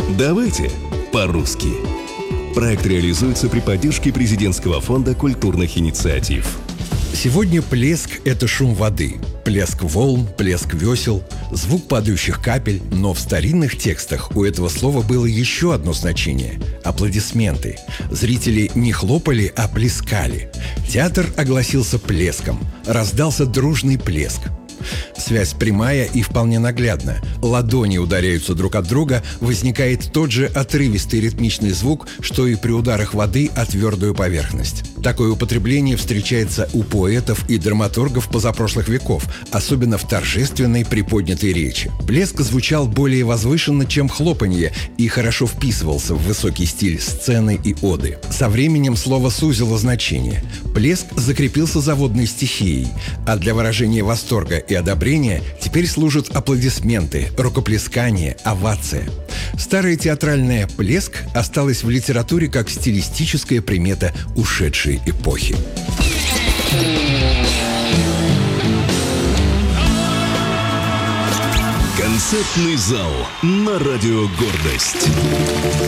Давайте по-русски. Проект реализуется при поддержке Президентского фонда культурных инициатив. Сегодня плеск – это шум воды. Плеск волн, плеск весел, звук падающих капель. Но в старинных текстах у этого слова было еще одно значение – аплодисменты. Зрители не хлопали, а плескали. Театр огласился плеском. Раздался дружный плеск. Связь прямая и вполне наглядна. Ладони ударяются друг от друга, возникает тот же отрывистый ритмичный звук, что и при ударах воды о твердую поверхность. Такое употребление встречается у поэтов и драматургов позапрошлых веков, особенно в торжественной приподнятой речи. Плеск звучал более возвышенно, чем хлопанье, и хорошо вписывался в высокий стиль сцены и оды. Со временем слово сузило значение. Плеск закрепился за водной стихией, а для выражения восторга и одобрения теперь служат аплодисменты, рукоплескание, овация. Старое театральное «плеск» осталось в литературе как стилистическая примета ушедшей эпохи. Концертный зал на радио «Гордость».